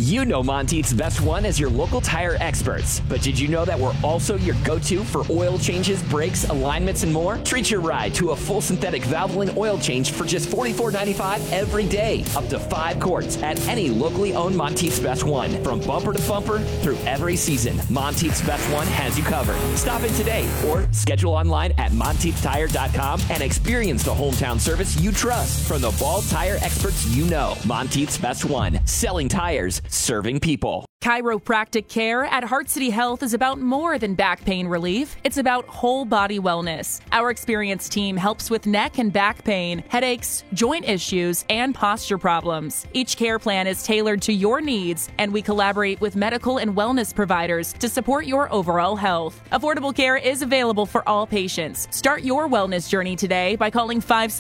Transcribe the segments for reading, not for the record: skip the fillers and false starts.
You know Monteith's Best One as your local tire experts. But did you know that we're also your go-to for oil changes, brakes, alignments, and more? Treat your ride to a full synthetic Valvoline oil change for just $44.95 every day. Up to 5 quarts at any locally owned Monteith's Best One. From bumper to bumper through every season, Monteith's Best One has you covered. Stop in today or schedule online at MonteithTire.com and experience the hometown service you trust from the Ball tire experts you know. Monteith's Best One. Selling tires, serving people. Chiropractic care at Heart City Health is about more than back pain relief. It's about whole body wellness. Our experienced team helps with neck and back pain, headaches, joint issues, and posture problems. Each care plan is tailored to your needs, and we collaborate with medical and wellness providers to support your overall health. Affordable care is available for all patients. Start your wellness journey today by calling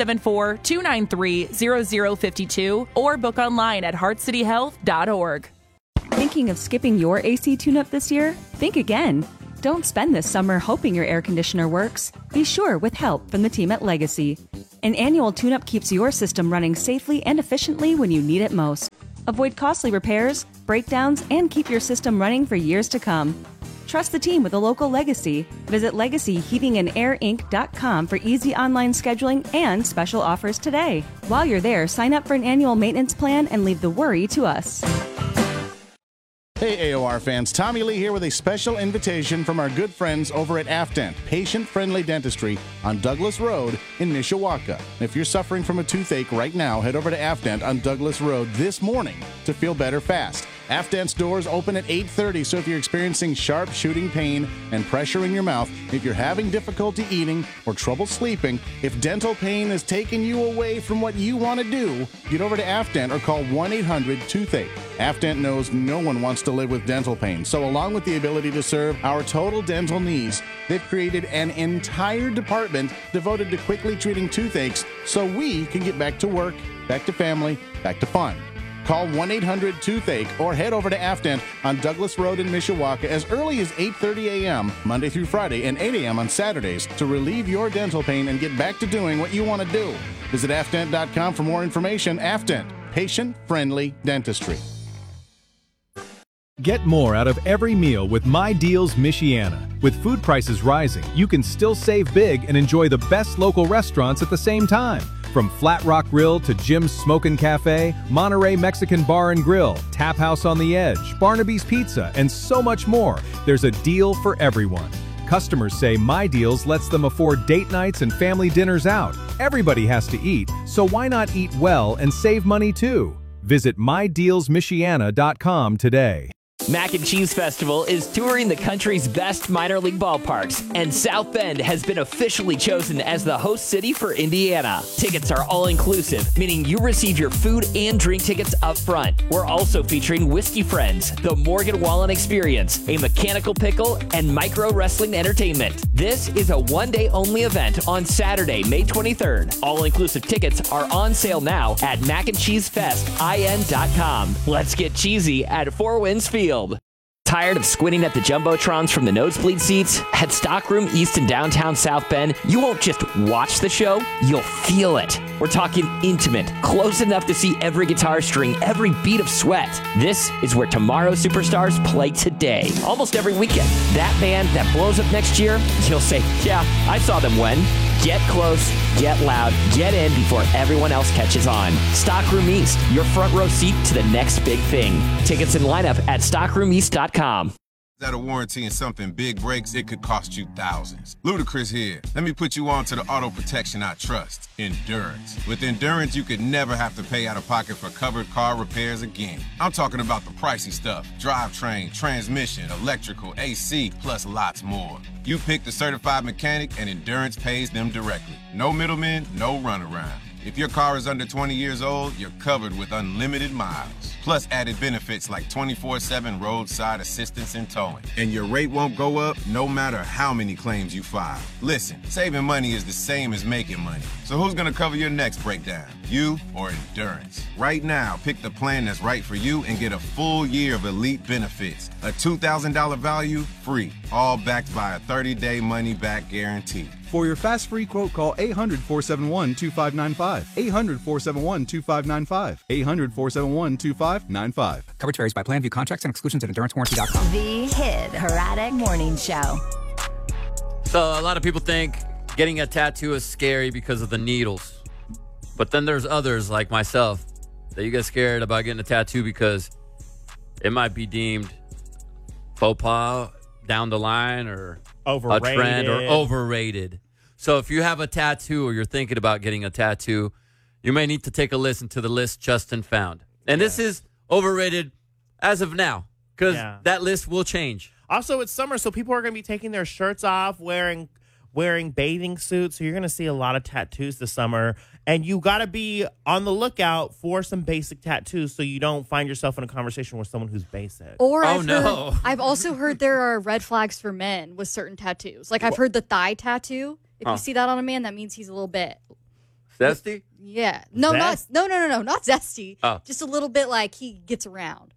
574-293-0052 or book online at heartcityhealth.org. Thinking of skipping your AC tune-up this year? Think again. Don't spend this summer hoping your air conditioner works. Be sure with help from the team at Legacy. An annual tune-up keeps your system running safely and efficiently when you need it most. Avoid costly repairs, breakdowns, and keep your system running for years to come. Trust the team with a local Legacy. Visit LegacyHeatingandAirInc.com for easy online scheduling and special offers today. While you're there, sign up for an annual maintenance plan and leave the worry to us. Hey AOR fans, Tommy Lee here with a special invitation from our good friends over at Afdent, patient-friendly dentistry on Douglas Road in Mishawaka. If you're suffering from a toothache right now, head over to Afdent on Douglas Road this morning to feel better fast. Afdent's doors open at 8:30, so if you're experiencing sharp shooting pain and pressure in your mouth, if you're having difficulty eating or trouble sleeping, if dental pain is taking you away from what you want to do, get over to Afdent or call 1-800-TOOTHACHE. Afdent knows no one wants to live with dental pain, so along with the ability to serve our total dental needs, they've created an entire department devoted to quickly treating toothaches so we can get back to work, back to family, back to fun. Call 1-800-TOOTHACHE or head over to Afdent on Douglas Road in Mishawaka as early as 8:30 a.m. Monday through Friday and 8 a.m. on Saturdays to relieve your dental pain and get back to doing what you want to do. Visit Afdent.com for more information. Afdent, patient-friendly dentistry. Get more out of every meal with My Deals Michiana. With food prices rising, you can still save big and enjoy the best local restaurants at the same time. From Flat Rock Grill to Jim's Smokin' Cafe, Monterey Mexican Bar and Grill, Tap House on the Edge, Barnaby's Pizza, and so much more, there's a deal for everyone. Customers say My Deals lets them afford date nights and family dinners out. Everybody has to eat, so why not eat well and save money too? Visit MyDealsMichiana.com today. Mac and Cheese Festival is touring the country's best minor league ballparks, and South Bend has been officially chosen as the host city for Indiana. Tickets are all-inclusive, meaning you receive your food and drink tickets up front. We're also featuring Whiskey Friends, the Morgan Wallen Experience, a mechanical pickle, and micro wrestling entertainment. This is a one-day-only event on Saturday, May 23rd. All-inclusive tickets are on sale now at macandcheesefestin.com. Let's get cheesy at Four Winds Field. Tired of squinting at the jumbotrons from the nosebleed seats? At Stockroom East in downtown South Bend, you won't just watch the show, you'll feel it. We're talking intimate, close enough to see every guitar string, every beat of sweat. This is where tomorrow's superstars play today, almost every weekend. That band that blows up next year, you'll say, yeah, I saw them when. Get close, get loud, get in before everyone else catches on. Stockroom East, your front row seat to the next big thing. Tickets and lineup at stockroomeast.com. Out of warranty and something big breaks, it could cost you thousands. Ludacris here. Let me put you on to the auto protection I trust, Endurance. With Endurance, you could never have to pay out of pocket for covered car repairs again. I'm talking about the pricey stuff: drivetrain, transmission, electrical, AC, plus lots more. You pick the certified mechanic and Endurance pays them directly. No middlemen, no runaround. If your car is under 20 years old, you're covered with unlimited miles. Plus added benefits like 24/7 roadside assistance and towing. And your rate won't go up no matter how many claims you file. Listen, saving money is the same as making money. So who's gonna cover your next breakdown? You or Endurance? Right now, pick the plan that's right for you and get a full year of elite benefits. A $2,000 value, free. All backed by a 30-day money-back guarantee. For your fast free quote, call 800-471-2595. 800-471-2595. 800-471-2595. Coverage varies by plan. View contracts and exclusions at endurancewarranty.com. The Hit Hradek Morning Show. So a lot of people think getting a tattoo is scary because of the needles. But then there's others like myself that you get scared about getting a tattoo because it might be deemed faux pas down the line or overrated. A trend or overrated. So if you have a tattoo or you're thinking about getting a tattoo, you may need to take a listen to the list Justin found. And this is overrated as of now because that list will change. Also, it's summer, so people are going to be taking their shirts off, wearing bathing suits. So you're going to see a lot of tattoos this summer. And you got to be on the lookout for some basic tattoos so you don't find yourself in a conversation with someone who's basic. Or I've also heard there are red flags for men with certain tattoos. Like I've heard the thigh tattoo. If you see that on a man, that means he's a little bit zesty. Yeah. No, not zesty. Oh. Just a little bit like he gets around.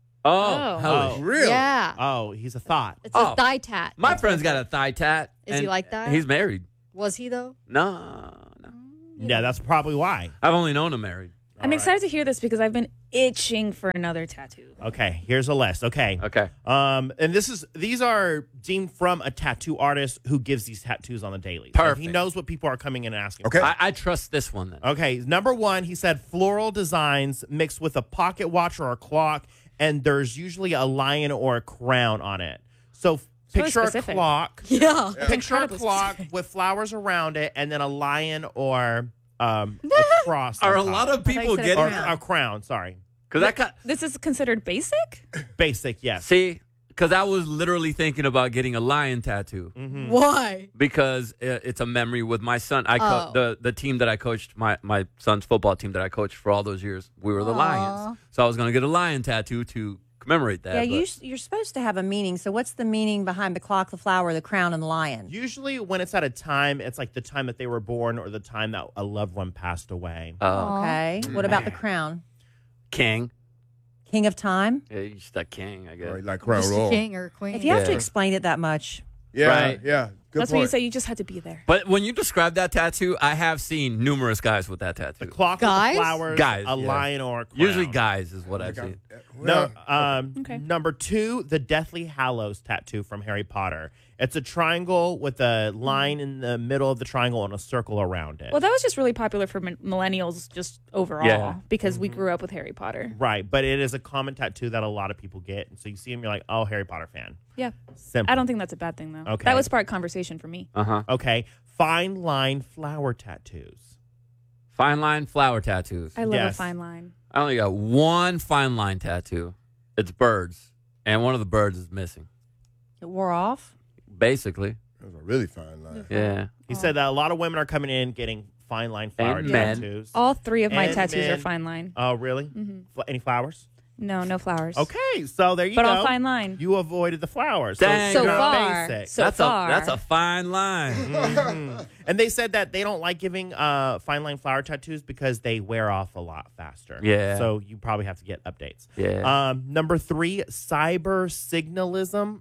Oh, really? Yeah. Oh, he's a thought. It's a thigh tat. My friend's got a thigh tat. Is he like that? He's married. Was he though? No. Yeah, that's probably why. I've only known him married. I'm excited to hear this because I've been itching for another tattoo. Okay, here's a list. Okay. And these are deemed from a tattoo artist who gives these tattoos on the daily. Perfect. So he knows what people are coming in and asking. Okay. I trust this one then. Okay, number one, he said floral designs mixed with a pocket watch or a clock, and there's usually a lion or a crown on it. So picture a clock. Yeah. Picture a clock with flowers around it, and then a lion or a cross. Are a lot of people getting a crown? Sorry, because this is considered basic. Basic, yes. See, because I was literally thinking about getting a lion tattoo. Mm-hmm. Why? Because it's a memory with my son. The team that I coached, my son's football team that I coached for all those years, we were the Lions. So I was going to get a lion tattoo to commemorate that. Yeah, you're supposed to have a meaning. So what's the meaning behind the clock, the flower, the crown, and the lion? Usually when it's at a time, it's like the time that they were born or the time that a loved one passed away. Okay. What about the crown? King. King of time? Yeah, you're just a king, I guess. Right, like crown Just royal. king or queen. If you have to explain it that much. Yeah, right. yeah. Good That's point. when you say you just had to be there. But when you describe that tattoo, I have seen numerous guys with that tattoo. The clock with the flowers, a lion or a crown. Usually guys is what I've seen. No, Number two, the Deathly Hallows tattoo from Harry Potter. It's a triangle with a line in the middle of the triangle and a circle around it. Well, that was just really popular for millennials just overall because we grew up with Harry Potter. Right, but it is a common tattoo that a lot of people get. And so you see them, you're like, oh, Harry Potter fan. Yeah. Simple. I don't think that's a bad thing, though. Okay. That would spark conversation for me. Okay. Fine line flower tattoos. Fine line flower tattoos. I love a fine line. I only got one fine line tattoo. It's birds. And one of the birds is missing. It wore off? Basically. That was a really fine line. Yeah. He said that a lot of women are coming in getting fine line flower And men. tattoos. All three of my And tattoos are men. fine line. Oh, really? Mm-hmm. Any flowers? No, no flowers. Okay, so there you But go. all fine line. You avoided the flowers. Dang, So girl. far. Basic. So that's far. that's a fine line. Mhm. And they said that they don't like giving fine line flower tattoos because they wear off a lot faster. Yeah. So you probably have to get updates. Yeah. Number three, cyber signalism.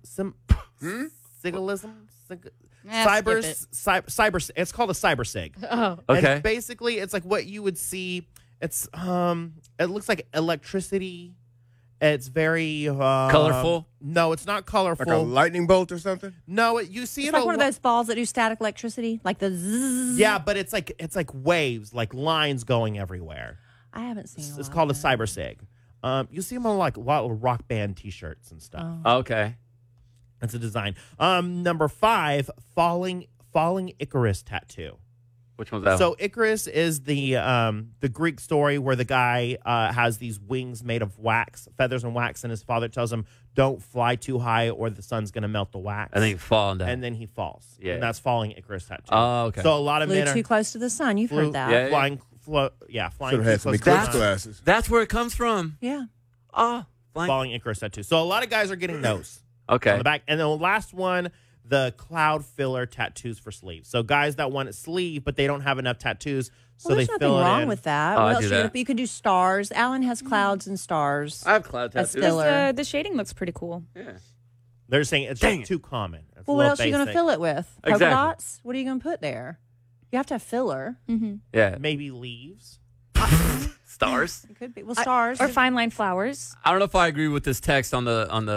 Signalism? Cyber. It's called a cyber sig. Oh. Okay. And basically, it's like what you would see. It's it looks like electricity. It's very colorful. No, it's not colorful. Like a lightning bolt or something? No, you see It's it like a one of lo- those balls that do static electricity, like the zzz. Yeah, but it's like waves, like lines going everywhere. I haven't seen It's called a cyber sig. You see them on like a lot of rock band T-shirts and stuff. Okay. That's a design. Number five, falling Icarus tattoo. Which one's that? So Icarus is the Greek story where the guy has these wings made of wax, feathers and wax, and his father tells him, "Don't fly too high, or the sun's gonna melt the wax." And then he falls down. And then he falls. Yeah. And that's falling Icarus tattoo. Oh, okay. So a lot of Flew men are too close to the sun. You've heard that. flying. Flying Should have had too some close to the eclipse sun. glasses. That's where it comes from. Yeah. Falling Icarus tattoo. So a lot of guys are getting those. Okay. On the back. And then the last one, the cloud filler tattoos for sleeves. So guys that want a sleeve, but they don't have enough tattoos, so Well, they there's nothing fill it wrong in. with that. Oh, I What else do you that. You could do stars. Alan has clouds and stars. I have cloud That's tattoos. filler. The shading looks pretty cool. Yeah. They're saying it's Dang just too common. It's a Well, what little else are you going to basic. fill it with? Polka Exactly. dots? What are you going to put there? You have to have filler. Mm-hmm. Yeah. Maybe leaves. Stars. It could be. Well, stars. Or fine line flowers. I don't know if I agree with this text on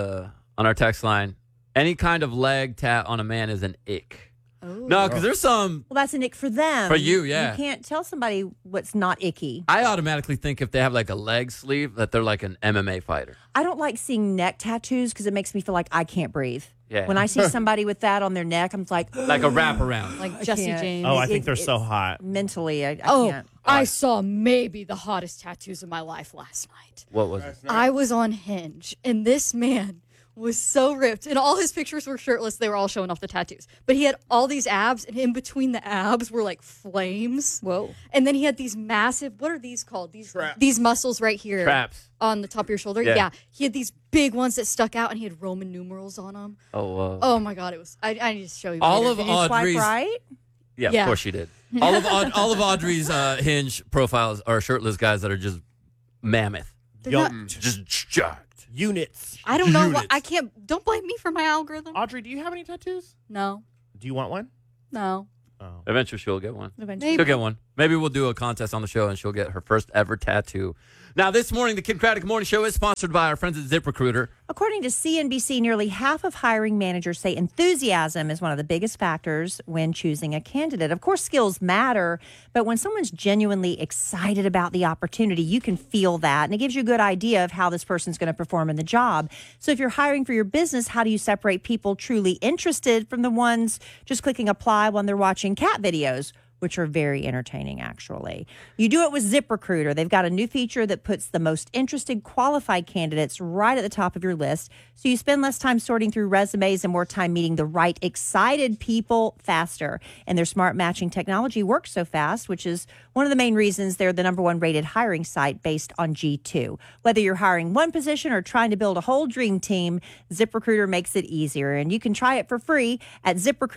our text line. Any kind of leg tat on a man is an ick. No, because there's some. Well, that's an ick for them. For you, yeah. You can't tell somebody what's not icky. I automatically think if they have like a leg sleeve that they're like an MMA fighter. I don't like seeing neck tattoos because it makes me feel like I can't breathe. Yeah. When I see somebody with that on their neck, I'm like a wraparound. Like Jesse James. Oh, I think they're so hot. Mentally, I can't. I saw maybe the hottest tattoos of my life last night. What was it? I was on Hinge, and this man was so ripped, and all his pictures were shirtless. They were all showing off the tattoos, but he had all these abs, and in between the abs were like flames. Whoa! And then he had these massive, what are these called? These muscles right here, traps on the top of your shoulder. Yeah, he had these big ones that stuck out, and he had Roman numerals on them. Oh my God, it was. I need to show you. All later. of Did you swipe Audrey's right? Yeah, of course she did. all of Audrey's Hinge profiles are shirtless guys that are just mammoth. Just jacked. Units. I don't know. I can't. Don't blame me for my algorithm. Audrey, do you have any tattoos? No. Do you want one? No. Oh. Eventually she'll get one. Maybe. She'll get one. Maybe we'll do a contest on the show and she'll get her first ever tattoo. Now, this morning, the Kid Craddock Morning Show is sponsored by our friends at ZipRecruiter. According to CNBC, nearly half of hiring managers say enthusiasm is one of the biggest factors when choosing a candidate. Of course, skills matter, but when someone's genuinely excited about the opportunity, you can feel that, and it gives you a good idea of how this person's going to perform in the job. So if you're hiring for your business, how do you separate people truly interested from the ones just clicking apply when they're watching cat videos, which are very entertaining, actually? You do it with ZipRecruiter. They've got a new feature that puts the most interested qualified candidates right at the top of your list, so you spend less time sorting through resumes and more time meeting the right excited people faster. And their smart matching technology works so fast, which is one of the main reasons they're the #1 rated hiring site based on G2. Whether you're hiring one position or trying to build a whole dream team, ZipRecruiter makes it easier. And you can try it for free at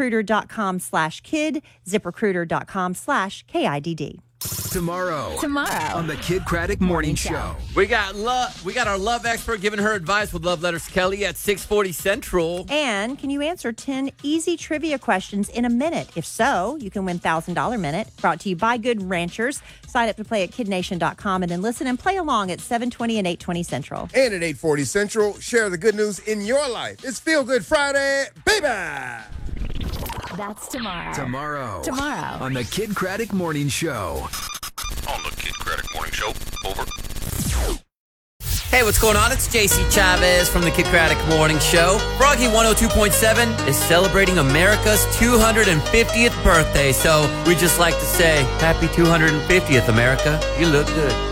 ZipRecruiter.com/kid, ZipRecruiter.com/KIDD. Tomorrow on the Kid Craddock Morning Show. We got our love expert giving her advice with Love Letters Kelly at 6:40 Central. And can you answer 10 easy trivia questions in a minute? If so, you can win $1,000 Minute. Brought to you by Good Ranchers. Sign up to play at KidNation.com and then listen and play along at 7:20 and 8:20 Central. And at 8:40 Central, share the good news in your life. It's Feel Good Friday, baby! That's tomorrow. Tomorrow on the Kid Craddock Morning Show. On the Kid Craddock Morning Show. Over. Hey, what's going on? It's JC Chavez from the Kid Craddock Morning Show. Froggy 102.7 is celebrating America's 250th birthday, so we just like to say, happy 250th, America. You look good.